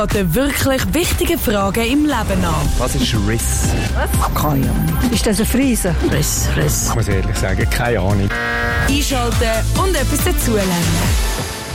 Den wirklich wichtigen Fragen im Leben an. Was ist Riss? Was? Keine Ahnung. Ist das ein Friese? Riss. Ich muss ehrlich sagen, keine Ahnung. Einschalten und etwas dazulernen.